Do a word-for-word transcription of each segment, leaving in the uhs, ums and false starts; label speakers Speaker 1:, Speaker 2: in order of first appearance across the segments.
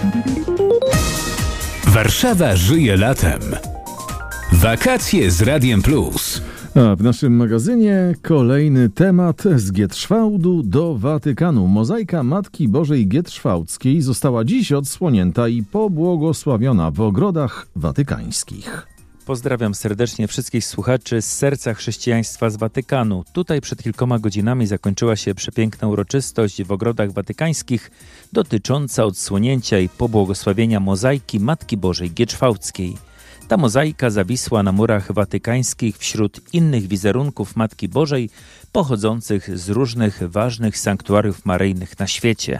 Speaker 1: Warszawa żyje latem. Wakacje z Radiem Plus.
Speaker 2: A w naszym magazynie kolejny temat z Gietrzwałdu do Watykanu. Mozaika Matki Bożej Gietrzwałdzkiej została dziś odsłonięta i pobłogosławiona w ogrodach watykańskich.
Speaker 3: Pozdrawiam serdecznie wszystkich słuchaczy z serca chrześcijaństwa z Watykanu. Tutaj przed kilkoma godzinami zakończyła się przepiękna uroczystość w ogrodach watykańskich dotycząca odsłonięcia i pobłogosławienia mozaiki Matki Bożej Gietrzwałdzkiej. Ta mozaika zawisła na murach watykańskich wśród innych wizerunków Matki Bożej pochodzących z różnych ważnych sanktuariów maryjnych na świecie.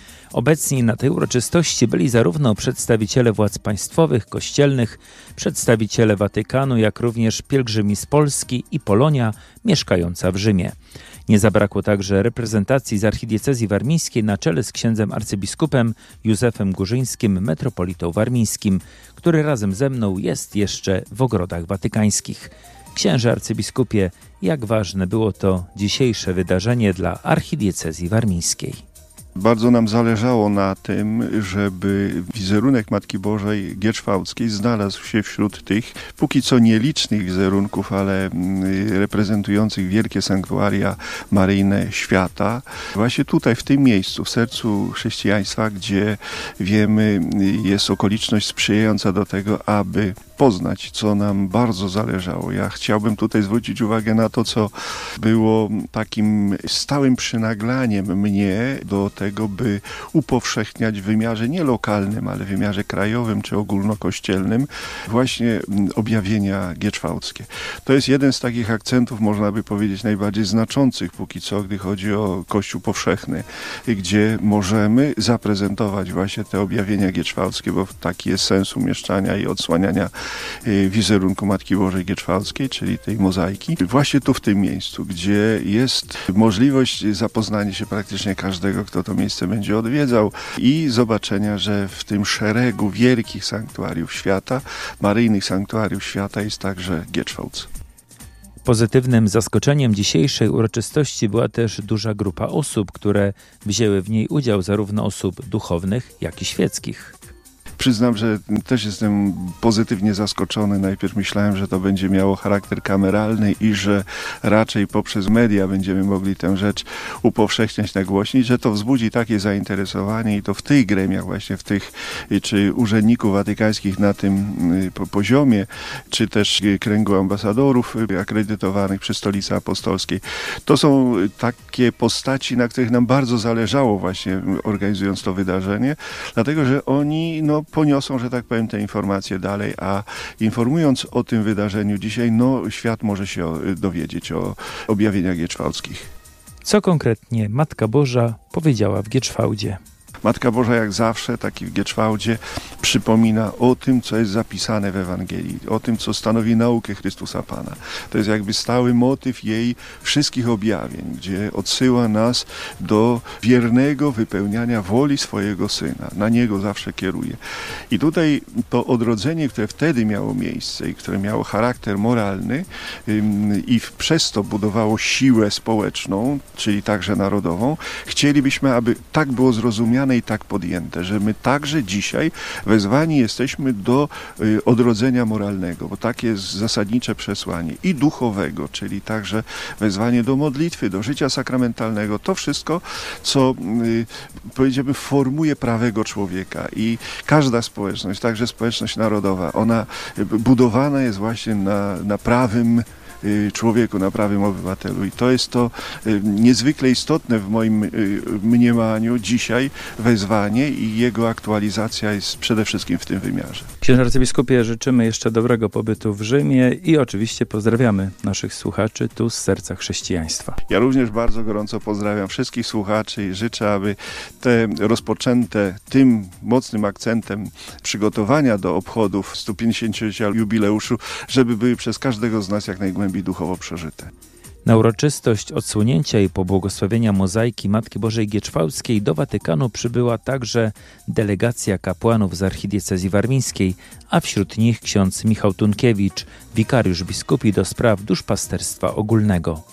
Speaker 3: Obecni na tej uroczystości byli zarówno przedstawiciele władz państwowych, kościelnych, przedstawiciele Watykanu, jak również pielgrzymi z Polski i Polonia mieszkająca w Rzymie. Nie zabrakło także reprezentacji z archidiecezji warmińskiej na czele z księdzem arcybiskupem Józefem Górzyńskim, metropolitą warmińskim, który razem ze mną jest jeszcze w ogrodach watykańskich. Księże arcybiskupie, jak ważne było to dzisiejsze wydarzenie dla archidiecezji warmińskiej?
Speaker 4: Bardzo nam zależało na tym, żeby wizerunek Matki Bożej Gietrzwałdzkiej znalazł się wśród tych póki co nielicznych wizerunków, ale reprezentujących wielkie sanktuaria maryjne świata. Właśnie tutaj, w tym miejscu, w sercu chrześcijaństwa, gdzie wiemy, jest okoliczność sprzyjająca do tego, aby poznać, co nam bardzo zależało. Ja chciałbym tutaj zwrócić uwagę na to, co było takim stałym przynaglaniem mnie do tego, by upowszechniać w wymiarze nie lokalnym, ale w wymiarze krajowym czy ogólnokościelnym właśnie objawienia gietrzwałdzkie. To jest jeden z takich akcentów, można by powiedzieć, najbardziej znaczących póki co, gdy chodzi o Kościół powszechny, gdzie możemy zaprezentować właśnie te objawienia gietrzwałdzkie, bo taki jest sens umieszczania i odsłaniania wizerunku Matki Bożej Gietrzwałdzkiej, czyli tej mozaiki, właśnie tu w tym miejscu, gdzie jest możliwość zapoznania się praktycznie każdego, kto to miejsce będzie odwiedzał i zobaczenia, że w tym szeregu wielkich sanktuariów świata, maryjnych sanktuariów świata jest także Gietrzwałdz.
Speaker 3: Pozytywnym zaskoczeniem dzisiejszej uroczystości była też duża grupa osób, które wzięły w niej udział, zarówno osób duchownych, jak i świeckich.
Speaker 4: Przyznam, że też jestem pozytywnie zaskoczony. Najpierw myślałem, że to będzie miało charakter kameralny i że raczej poprzez media będziemy mogli tę rzecz upowszechniać, nagłośnić, że to wzbudzi takie zainteresowanie i to w tych gremiach, właśnie w tych, czy urzędników watykańskich na tym poziomie, czy też kręgu ambasadorów akredytowanych przy Stolicy Apostolskiej. To są takie postaci, na których nam bardzo zależało właśnie organizując to wydarzenie, dlatego, że oni no poniosą, że tak powiem, te informacje dalej, a informując o tym wydarzeniu dzisiaj, no świat może się dowiedzieć o objawieniach gietrzwałdzkich.
Speaker 3: Co konkretnie Matka Boża powiedziała w Gietrzwałdzie?
Speaker 4: Matka Boża jak zawsze, taki w Gietrzwałdzie, przypomina o tym, co jest zapisane w Ewangelii, o tym, co stanowi naukę Chrystusa Pana. To jest jakby stały motyw jej wszystkich objawień, gdzie odsyła nas do wiernego wypełniania woli swojego Syna. Na Niego zawsze kieruje. I tutaj to odrodzenie, które wtedy miało miejsce i które miało charakter moralny ym, i przez to budowało siłę społeczną, czyli także narodową, chcielibyśmy, aby tak było zrozumiane i tak podjęte, że my także dzisiaj wezwani jesteśmy do y, odrodzenia moralnego, bo takie jest zasadnicze przesłanie i duchowego, czyli także wezwanie do modlitwy, do życia sakramentalnego. To wszystko, co y, powiedziałbym formuje prawego człowieka i każda społeczność, także społeczność narodowa, ona y, budowana jest właśnie na, na prawym człowieku, na prawym obywatelu. I to jest to niezwykle istotne w moim mniemaniu dzisiaj wezwanie i jego aktualizacja jest przede wszystkim w tym wymiarze.
Speaker 3: Księże arcybiskupie, życzymy jeszcze dobrego pobytu w Rzymie i oczywiście pozdrawiamy naszych słuchaczy tu z serca chrześcijaństwa.
Speaker 4: Ja również bardzo gorąco pozdrawiam wszystkich słuchaczy i życzę, aby te rozpoczęte tym mocnym akcentem przygotowania do obchodów stu pięćdziesięciolecia jubileuszu, żeby były przez każdego z nas jak najgłębiej i duchowo przeżyte.
Speaker 3: Na uroczystość odsłonięcia i pobłogosławienia mozaiki Matki Bożej Gietrzwałdzkiej do Watykanu przybyła także delegacja kapłanów z archidiecezji warmińskiej, a wśród nich ksiądz Michał Tunkiewicz, wikariusz biskupi do spraw duszpasterstwa ogólnego.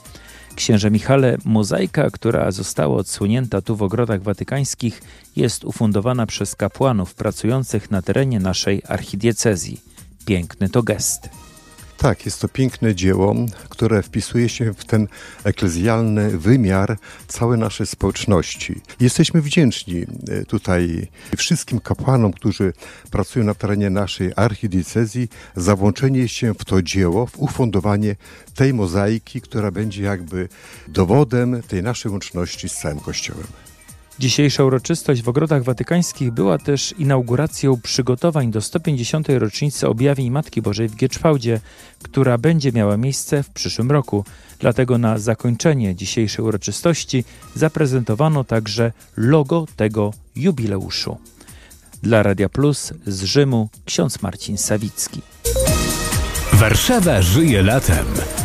Speaker 3: Księże Michale, mozaika, która została odsłonięta tu w ogrodach watykańskich, jest ufundowana przez kapłanów pracujących na terenie naszej archidiecezji. Piękny to gest.
Speaker 5: Tak, jest to piękne dzieło, które wpisuje się w ten eklezjalny wymiar całej naszej społeczności. Jesteśmy wdzięczni tutaj wszystkim kapłanom, którzy pracują na terenie naszej archidiecezji, za włączenie się w to dzieło, w ufundowanie tej mozaiki, która będzie jakby dowodem tej naszej łączności z całym Kościołem.
Speaker 3: Dzisiejsza uroczystość w ogrodach watykańskich była też inauguracją przygotowań do sto pięćdziesiątej rocznicy objawień Matki Bożej w Gietrzwałdzie, która będzie miała miejsce w przyszłym roku. Dlatego na zakończenie dzisiejszej uroczystości zaprezentowano także logo tego jubileuszu. Dla Radia Plus z Rzymu ksiądz Marcin Sawicki.
Speaker 1: Warszawa żyje latem.